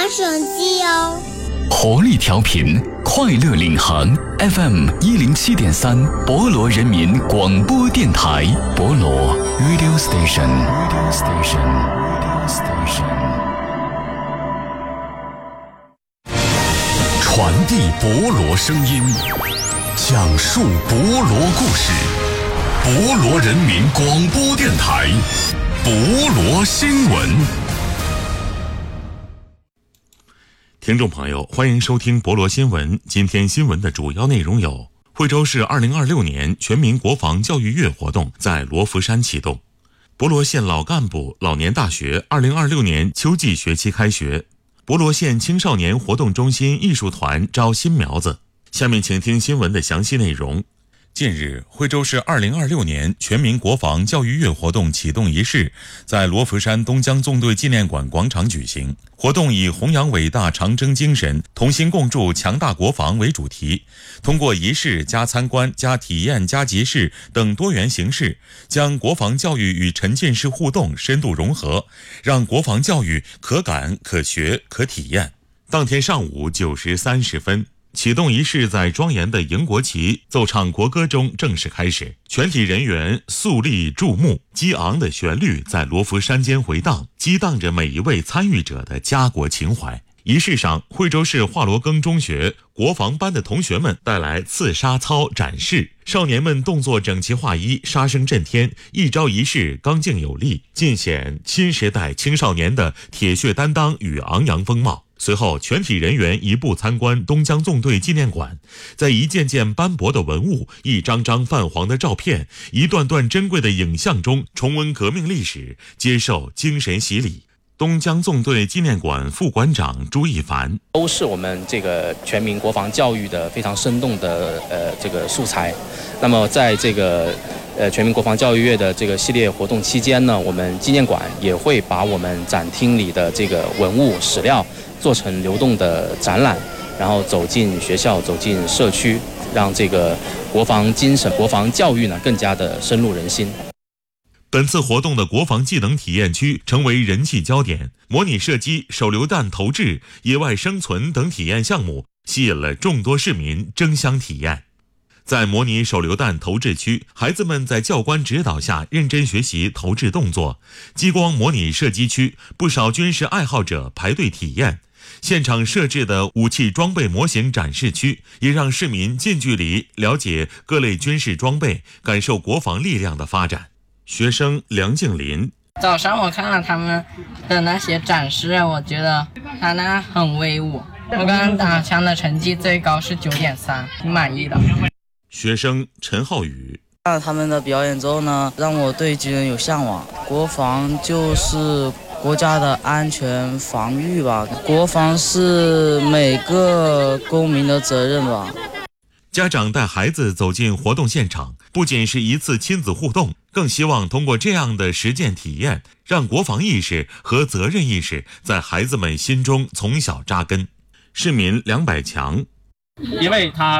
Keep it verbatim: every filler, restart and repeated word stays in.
绳记哦。 活力调频，快乐领航 F M 一零七点三，博罗人民广播电台，博罗 Radio Station Radio Station Radio Station， 传递博罗声音，讲述博罗故事，博罗人民广播电台，博罗新闻。听众朋友，欢迎收听博罗新闻。今天新闻的主要内容有：惠州市二零二六年全民国防教育月活动在罗浮山启动；博罗县老干部老年大学二零二六年秋季学期开学；博罗县青少年活动中心艺术团招新苗子。下面请听新闻的详细内容。近日，惠州市二零二六年全民国防教育月活动启动仪式在罗浮山东江纵队纪念馆广场举行。活动以弘扬伟大长征精神，同心共筑强大国防为主题，通过仪式加参观加体验加集市等多元形式，将国防教育与沉浸式互动深度融合，让国防教育可感可学可体验。当天上午九时三十分，启动仪式在庄严的迎国旗、奏唱国歌中正式开始，全体人员肃立注目，激昂的旋律在罗浮山间回荡，激荡着每一位参与者的家国情怀。仪式上，惠州市华罗庚中学国防班的同学们带来刺杀操展示，少年们动作整齐划一，杀声震天，一招一式刚劲有力，尽显新时代青少年的铁血担当与昂扬风貌。随后，全体人员移步参观东江纵队纪念馆，在一件件斑驳的文物、一张张泛黄的照片、一段段珍贵的影像中重温革命历史，接受精神洗礼。东江纵队纪念馆副馆长朱一凡： 都是我们这个全民国防教育的非常生动的呃这个素材。那么在这个呃全民国防教育月的这个系列活动期间呢，我们纪念馆也会把我们展厅里的这个文物史料做成流动的展览，然后走进学校，走进社区，让这个国防精神、国防教育呢更加的深入人心。 本次活动的国防技能体验区成为人气焦点，模拟射击、手榴弹投掷、野外生存等体验项目吸引了众多市民争相体验。在模拟手榴弹投掷区，孩子们在教官指导下认真学习投掷动作；激光模拟射击区，不少军事爱好者排队体验。现场设置的武器装备模型展示区，也让市民近距离了解各类军事装备，感受国防力量的发展。学生梁静林： 早上我看了他们的那些展示，我觉得他那很威武。我刚刚打枪的成绩最高是 九点三， 挺满意的。 学生陈浩宇： 看了他们的表演之后呢，让我对军人有向往。国防就是国家的安全防御吧，国防是每个公民的责任吧。 家长带孩子走进活动现场，不仅是一次亲子互动，更希望通过这样的实践体验，让国防意识和责任意识在孩子们心中从小扎根。市民梁百强： 因为他